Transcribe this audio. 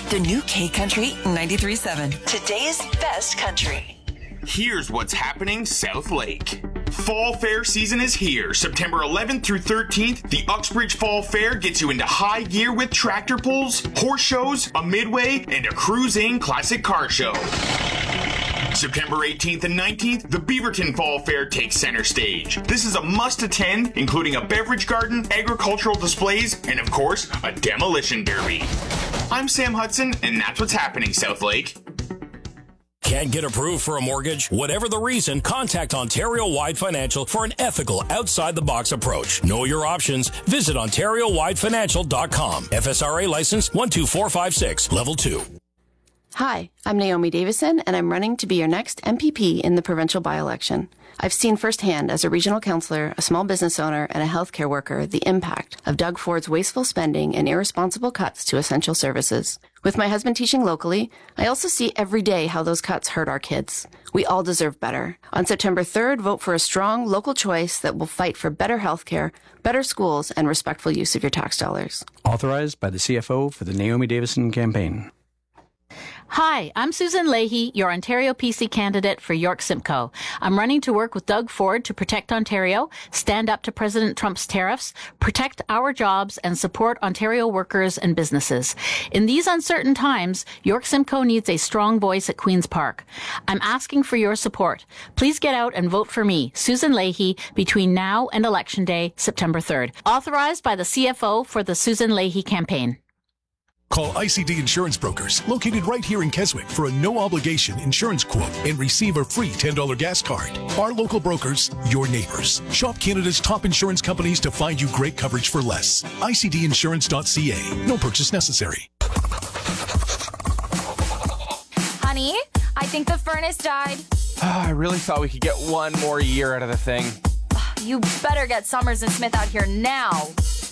The new K-Country 93.7. Today's best country. Here's what's happening South Lake. Fall Fair season is here. September 11th through 13th, the Uxbridge Fall Fair gets you into high gear with tractor pulls, horse shows, a midway, and a cruising classic car show. September 18th and 19th, the Beaverton Fall Fair takes center stage. This is a must-attend, including a beverage garden, agricultural displays, and of course, a demolition derby. I'm Sam Hudson, and that's what's happening South Lake. Can't get approved for a mortgage? Whatever the reason, contact Ontario Wide Financial for an ethical, outside-the-box approach. Know your options. Visit OntarioWideFinancial.com. FSRA license 12456, level 2. Hi, I'm Naomi Davison, and I'm running to be your next MPP in the provincial by-election. I've seen firsthand as a regional councillor, a small business owner, and a healthcare worker the impact of Doug Ford's wasteful spending and irresponsible cuts to essential services. With my husband teaching locally, I also see every day how those cuts hurt our kids. We all deserve better. On September 3rd, vote for a strong local choice that will fight for better healthcare, better schools, and respectful use of your tax dollars. Authorized by the CFO for the Naomi Davison campaign. Hi, I'm Susan Leahy, your Ontario PC candidate for York Simcoe. I'm running to work with Doug Ford to protect Ontario, stand up to President Trump's tariffs, protect our jobs, and support Ontario workers and businesses. In these uncertain times, York Simcoe needs a strong voice at Queen's Park. I'm asking for your support. Please get out and vote for me, Susan Leahy, between now and Election Day, September 3rd. Authorized by the CFO for the Susan Leahy campaign. Call ICD Insurance Brokers, located right here in Keswick, for a no-obligation insurance quote and receive a free $10 gas card. Our local brokers, your neighbors. Shop Canada's top insurance companies to find you great coverage for less. ICDinsurance.ca. No purchase necessary. Honey, I think the furnace died. I really thought we could get one more year out of the thing. You better get Summers and Smith out here now.